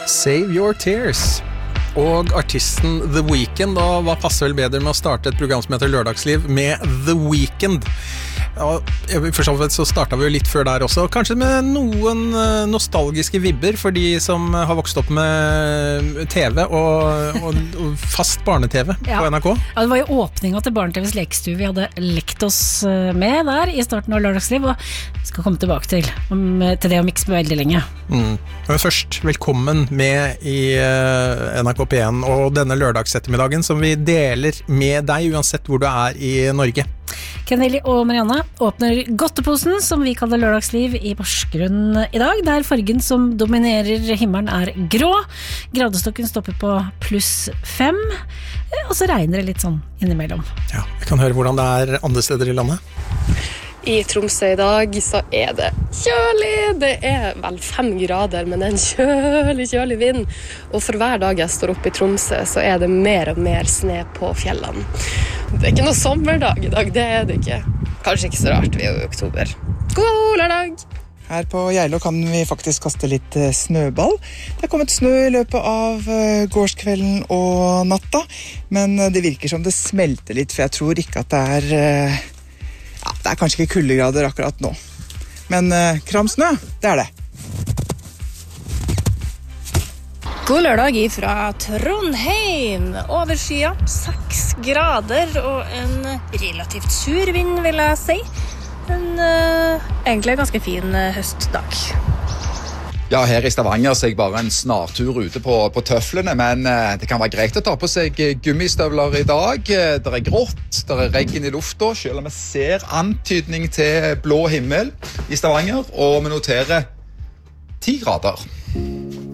Save Your Tears. Og artisten The Weeknd, og hva passer vel bedre med å starte et program som heter Lørdagsliv med The Weeknd? Ja, for så vidt så startet vi jo litt før der også, kanskje med noen nostalgiske vibber for de som har vokst opp med TV og fast barne-TV på NRK. Ja, det var jo åpningen til Barne-TVs lekestue vi hadde lekt oss med der i starten av Lørdagsliv, og skal komme tilbake til det om ikke så veldig lenge. Men først, velkommen med i NRK P1 og denne lørdagsettermiddagen som vi deler med deg uansett hvor du er i Norge. Keneli og Marianne åpner godteposen som vi kaller Lørdagsliv i Porsgrunn i dag, der fargen som dominerer himmelen er grå. Gradestokken stopper på +5, og så regner det litt sånn innimellom. Ja, vi kan høre hvordan det er andre steder i landet. I Tromsø i dag så er det kjølig. Det er vel 5 grader, men det er en kjølig vind. Og for hver dag jeg står oppe i Tromsø, så er det mer og mer sne på fjellene. Det er ikke noe sommerdag i dag, det er det ikke. Kanskje ikke så rart, vi er jo i oktober. God lørdag! Her på Geilo kan vi faktisk kaste litt snøball. Det har kommet snø i løpet av gårdskvelden og natta, men det virker som det smelter litt, for jeg tror ikke at det er kanskje ikke kuldegrader akkurat nå. Men kramsnø, det er det. God lørdag fra Trondheim. Overskyet 6 grader og en relativt sur vind, vil jeg si. Egentlig ganske fin høstdag. Ja, her i Stavanger så jeg bare en snartur ute på tøflene, men det kan være greit å ta på seg gummistøvler i dag. Det er grått, det er regn i lufta, selv om vi ser antydning til blå himmel i Stavanger, og vi noterer 10 grader.